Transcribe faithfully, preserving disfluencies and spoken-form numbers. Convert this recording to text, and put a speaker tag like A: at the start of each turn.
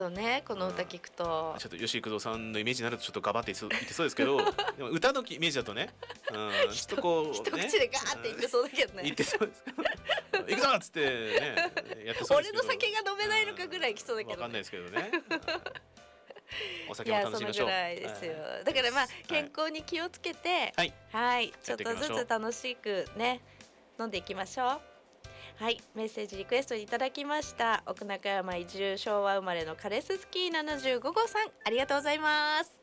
A: そうね、この歌聞くと、
B: ちょっと吉幾三さんのイメージになるとちょっとガバって言ってそうですけどでも歌のイメージだとね、うん、ちょっとこう、
A: 一口でガーって言ってそうだけどね、
B: 言ってそうです行くぞっつってねやってそうですけど、
A: 俺の酒が飲めないのかぐらい来そうだけど、ね、
B: 分かんないですけどねお酒
A: いや
B: も楽しみましょう。
A: そのぐらいですよ、はい、だからまあ健康に気をつけて、はい、はい、ちょっとずつ楽しくね飲んでいきましょう。はい、メッセージリクエストいただきました奥中山移住昭和生まれのカレススキーななじゅうごごうさん、ありがとうございます。